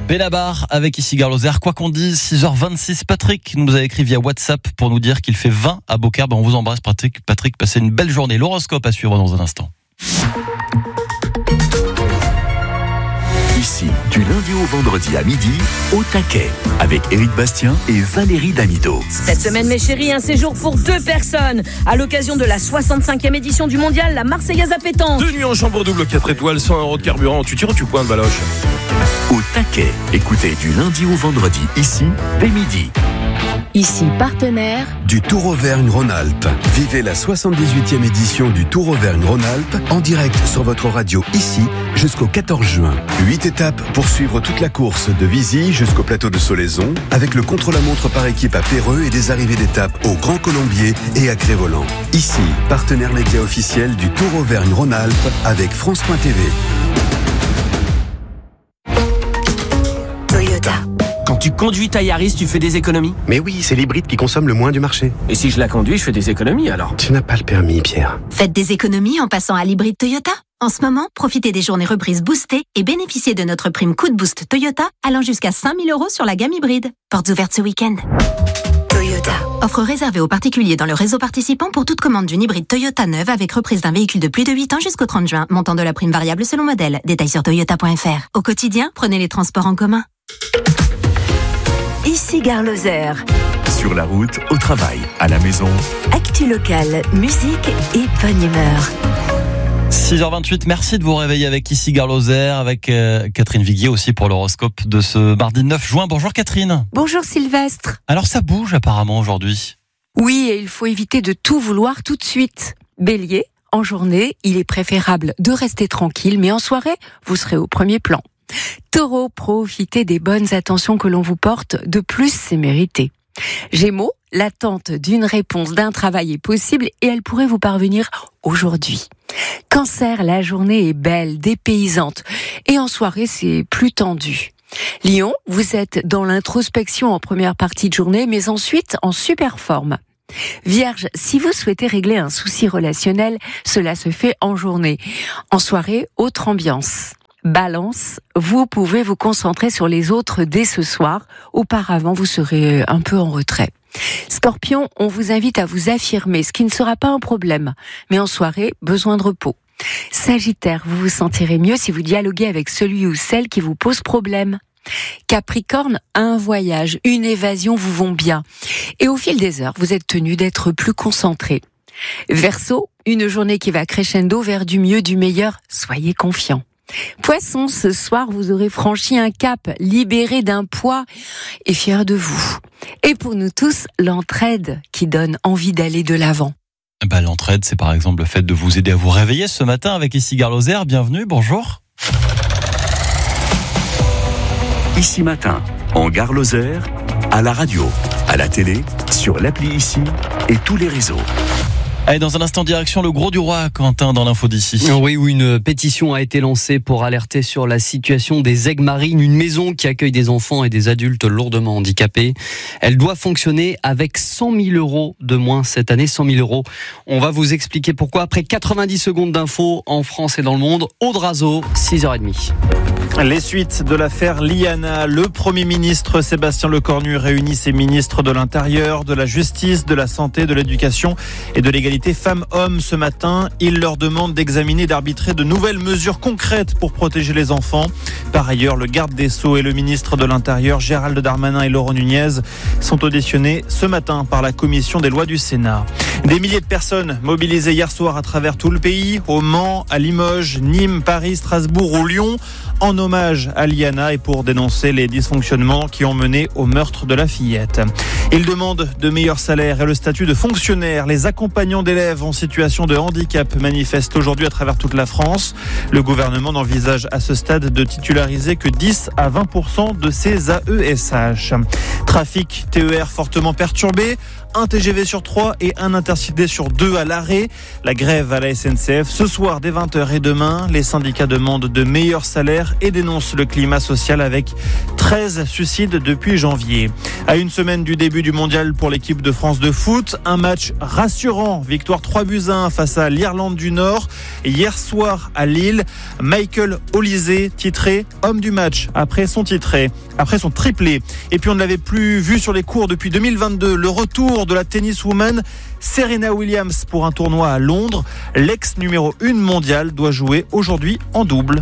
Bellabar avec ici Gare Lozère. Quoi qu'on dise, 6h26, Patrick nous a écrit via WhatsApp pour nous dire qu'il fait 20 à Beaucaire. On vous embrasse Patrick, passez une belle journée. L'horoscope à suivre dans un instant. Ici, du lundi au vendredi à midi, au taquet, avec Éric Bastien et Valérie Damido. Cette semaine, mes chéris, un séjour pour 2 personnes. À l'occasion de la 65e édition du mondial, la Marseillaise à pétanque. 2 nuits en chambre double 4 étoiles, 100 € de carburant. Tu tires ou tu pointes, Baloche? Au taquet, écoutez du lundi au vendredi, ici, dès midi. Ici, partenaire du Tour Auvergne-Rhône-Alpes. Vivez la 78e édition du Tour Auvergne-Rhône-Alpes en direct sur votre radio ici jusqu'au 14 juin. 8 étapes pour suivre toute la course de Vizy jusqu'au plateau de Solaison avec le contre-la-montre par équipe à Péreux et des arrivées d'étapes au Grand Colombier et à Crévolant. Ici, partenaire média officiel du Tour Auvergne-Rhône-Alpes avec France.tv. Toyota. Quand tu conduis ta Yaris, tu fais des économies? Mais oui, c'est l'hybride qui consomme le moins du marché. Et si je la conduis, je fais des économies alors? Tu n'as pas le permis, Pierre. Faites des économies en passant à l'hybride Toyota. En ce moment, profitez des journées reprises boostées et bénéficiez de notre prime coup de boost Toyota allant jusqu'à 5 000 € sur la gamme hybride. Portes ouvertes ce week-end. Toyota. Offre réservée aux particuliers dans le réseau participant pour toute commande d'une hybride Toyota neuve avec reprise d'un véhicule de plus de 8 ans jusqu'au 30 juin. Montant de la prime variable selon modèle. Détails sur toyota.fr. Au quotidien, prenez les transports en commun. Ici Gare Lozère. Sur la route, au travail, à la maison. Actu locale, musique et bonne humeur. 6h28, merci de vous réveiller avec ici Gare Lozère, avec Catherine Viguier aussi pour l'horoscope de ce mardi 9 juin. Bonjour Catherine. Bonjour Sylvestre. Alors ça bouge apparemment aujourd'hui. Oui, et il faut éviter de tout vouloir tout de suite. Bélier, en journée, il est préférable de rester tranquille, mais en soirée, vous serez au premier plan. Taureau, profitez des bonnes attentions que l'on vous porte, de plus c'est mérité. Gémeaux, l'attente d'une réponse d'un travail est possible et elle pourrait vous parvenir aujourd'hui. Cancer, la journée est belle, dépaysante et en soirée c'est plus tendu. Lion, vous êtes dans l'introspection en première partie de journée mais ensuite en super forme. Vierge, si vous souhaitez régler un souci relationnel, cela se fait en journée. En soirée, autre ambiance. Balance, vous pouvez vous concentrer sur les autres dès ce soir. Auparavant, vous serez un peu en retrait. Scorpion, on vous invite à vous affirmer, ce qui ne sera pas un problème. Mais en soirée, besoin de repos. Sagittaire, vous vous sentirez mieux si vous dialoguez avec celui ou celle qui vous pose problème. Capricorne, un voyage, une évasion vous vont bien. Et au fil des heures, vous êtes tenu d'être plus concentré. Verseau, une journée qui va crescendo vers du mieux, du meilleur. Soyez confiant. Poisson, ce soir, vous aurez franchi un cap, libéré d'un poids et fier de vous. Et pour nous tous, l'entraide qui donne envie d'aller de l'avant. L'entraide, c'est par exemple le fait de vous aider à vous réveiller ce matin avec ici Gare Lozère. Bienvenue, bonjour. Ici matin, en Gare Lozère, à la radio, à la télé, sur l'appli ici et tous les réseaux. Allez, dans un instant, direction le Gros du Roi, Quentin, dans l'info d'ici. Oui, où une pétition a été lancée pour alerter sur la situation des Aigues Marines, une maison qui accueille des enfants et des adultes lourdement handicapés. Elle doit fonctionner avec 100 000 € de moins cette année, 100 000 €. On va vous expliquer pourquoi après 90 secondes d'infos en France et dans le monde. Aude Razo, 6h30. Les suites de l'affaire Liana. Le Premier ministre Sébastien Lecornu réunit ses ministres de l'Intérieur, de la Justice, de la Santé, de l'Éducation et de l'égalité femmes-hommes ce matin. Il leur demande d'examiner et d'arbitrer de nouvelles mesures concrètes pour protéger les enfants. Par ailleurs, le garde des Sceaux et le ministre de l'Intérieur, Gérald Darmanin et Laurent Nunez, sont auditionnés ce matin par la commission des lois du Sénat. Des milliers de personnes mobilisées hier soir à travers tout le pays, au Mans, à Limoges, Nîmes, Paris, Strasbourg ou Lyon, en hommage à Liana et pour dénoncer les dysfonctionnements qui ont mené au meurtre de la fillette. Ils demandent de meilleurs salaires et le statut de fonctionnaire. Les accompagnants d'élèves en situation de handicap manifestent aujourd'hui à travers toute la France. Le gouvernement n'envisage à ce stade de titulariser que 10 à 20% de ces AESH. Trafic TER fortement perturbé. 1 TGV sur 3 et un Intercité sur 2 à l'arrêt. La grève à la SNCF ce soir dès 20h et demain. Les syndicats demandent de meilleurs salaires et dénoncent le climat social avec 13 suicides depuis janvier. À une semaine du début du mondial pour l'équipe de France de foot, un match rassurant. Victoire 3-1 face à l'Irlande du Nord. Et hier soir à Lille, Michael Olise titré homme du match après son triplé. Et puis on ne l'avait plus vu sur les cours depuis 2022. Le retour de la tenniswoman Serena Williams pour un tournoi à Londres. L'ex numéro 1 mondiale doit jouer aujourd'hui en double.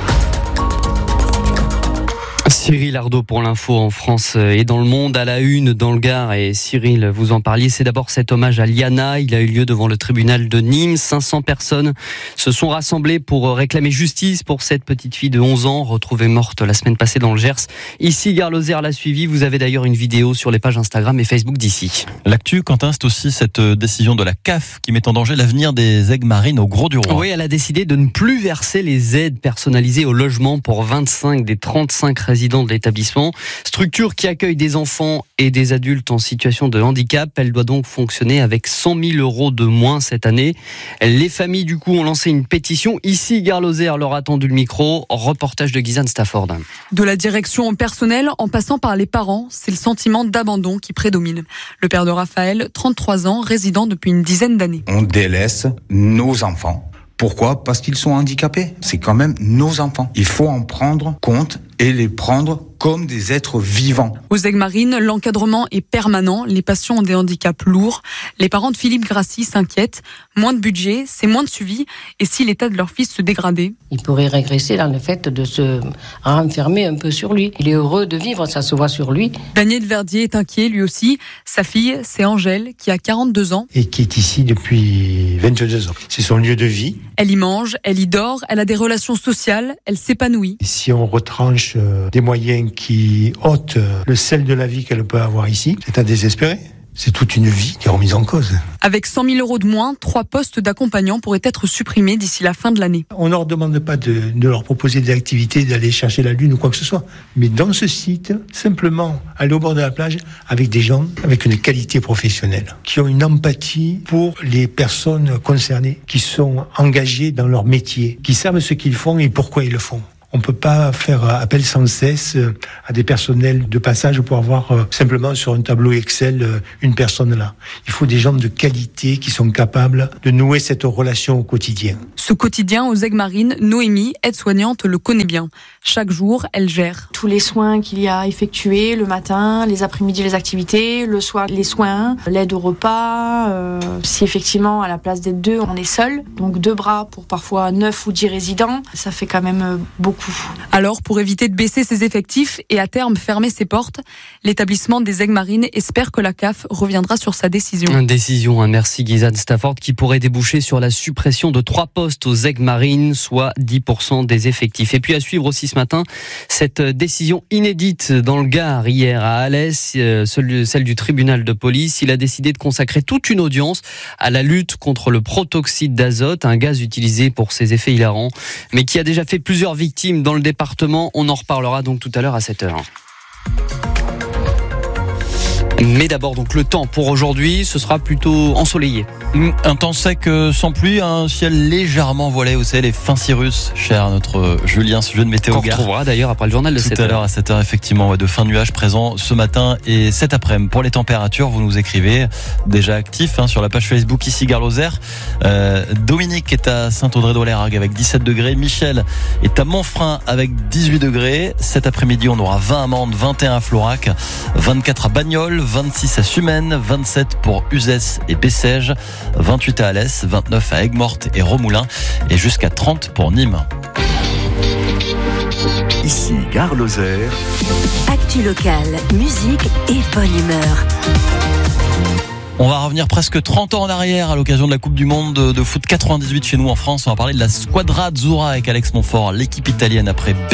Cyril Ardo pour l'info en France et dans le monde, à la une dans le Gard. Et Cyril, vous en parliez, c'est d'abord cet hommage à Liana. Il a eu lieu devant le tribunal de Nîmes. 500 personnes se sont rassemblées pour réclamer justice pour cette petite fille de 11 ans retrouvée morte la semaine passée dans le Gers. Ici, Gare Lozère l'a suivi. Vous avez d'ailleurs une vidéo sur les pages Instagram et Facebook d'ici. L'actu, Quentin, c'est aussi cette décision de la CAF qui met en danger l'avenir des aigues marines au Gros du Roi. Oui, elle a décidé de ne plus verser les aides personnalisées au logement pour 25 des 35 résidents de l'établissement. Structure qui accueille des enfants et des adultes en situation de handicap. Elle doit donc fonctionner avec 100 000 euros de moins cette année. Les familles, du coup, ont lancé une pétition. Ici, Gare Lozère leur a tendu le micro. Reportage de Gizane Stafford. De la direction au personnel, en passant par les parents, c'est le sentiment d'abandon qui prédomine. Le père de Raphaël, 33 ans, résident depuis une dizaine d'années. On délaisse nos enfants. Pourquoi ? Parce qu'ils sont handicapés. C'est quand même nos enfants. Il faut en prendre compte et les prendre comme des êtres vivants. Aux aigues marines, l'encadrement est permanent. Les patients ont des handicaps lourds. Les parents de Philippe Grassi s'inquiètent. Moins de budget, c'est moins de suivi. Et si l'état de leur fils se dégradait ? Il pourrait régresser dans le fait de se renfermer un peu sur lui. Il est heureux de vivre, ça se voit sur lui. Daniel Verdier est inquiet lui aussi. Sa fille, c'est Angèle, qui a 42 ans. Et qui est ici depuis 22 ans. C'est son lieu de vie. Elle y mange, elle y dort, elle a des relations sociales, elle s'épanouit. Et si on retranche des moyens qui ôtent le sel de la vie qu'elle peut avoir ici, c'est à désespérer. C'est toute une vie qui est remise en cause. Avec 100 000 euros de moins, 3 postes d'accompagnants pourraient être supprimés d'ici la fin de l'année. On ne leur demande pas de leur proposer des activités, d'aller chercher la lune ou quoi que ce soit. Mais dans ce site, simplement aller au bord de la plage avec des gens avec une qualité professionnelle, qui ont une empathie pour les personnes concernées, qui sont engagées dans leur métier, qui savent ce qu'ils font et pourquoi ils le font. On ne peut pas faire appel sans cesse à des personnels de passage pour avoir simplement sur un tableau Excel une personne là. Il faut des gens de qualité qui sont capables de nouer cette relation au quotidien. Ce quotidien aux aigues marines, Noémie, aide-soignante, le connaît bien. Chaque jour, elle gère. Tous les soins qu'il y a à effectuer, le matin, les après-midi, les activités, le soir, les soins, l'aide au repas. Si effectivement, à la place d'être 2, on est seul, donc 2 bras pour parfois 9 ou 10 résidents, ça fait quand même beaucoup. Alors, pour éviter de baisser ses effectifs et à terme fermer ses portes, l'établissement des aigues marines espère que la CAF reviendra sur sa décision. Une décision, merci Gizane Stafford, qui pourrait déboucher sur la suppression de 3 postes aux aigues marines, soit 10% des effectifs. Et puis à suivre aussi ce matin, cette décision inédite dans le Gard hier à Alès, celle du tribunal de police. Il a décidé de consacrer toute une audience à la lutte contre le protoxyde d'azote, un gaz utilisé pour ses effets hilarants, mais qui a déjà fait plusieurs victimes dans le département. On en reparlera donc tout à l'heure à 7h. Mais d'abord donc le temps pour aujourd'hui, ce sera plutôt ensoleillé. Un temps sec sans pluie, un ciel légèrement voilé, vous savez, les fins Cyrus, cher notre Julien, ce jeu de météo. On retrouvera d'ailleurs après le journal de 7h. Tout à l'heure à 7h, effectivement, ouais, de fin nuages présents ce matin et cet après-midi. Pour les températures, vous nous écrivez, déjà actif sur la page Facebook ici Gare Lozère. Dominique est à Saint-Audrey-d'Olérague avec 17 degrés. Michel est à Montfrin avec 18 degrés. Cet après-midi, on aura 20 à Mende, 21 à Florac, 24 à Bagnols, 26 à Sumène, 27 pour Uzès et Bessèges, 28 à Alès, 29 à Aigues-Mortes et Romoulin et jusqu'à 30 pour Nîmes. Ici Gare Lozère. Actu locale, musique et bonne humeur. On va revenir presque 30 ans en arrière à l'occasion de la Coupe du Monde de foot 98 chez nous en France. On va parler de la Squadra Azzurra avec Alex Montfort, l'équipe italienne après